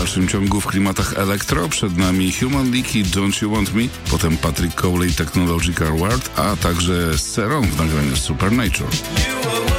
dalszym ciągu w klimatach elektro przed nami Human League i Don't You Want Me, potem Patrick Cowley Technological World, a także Seron w nagraniu Supernature.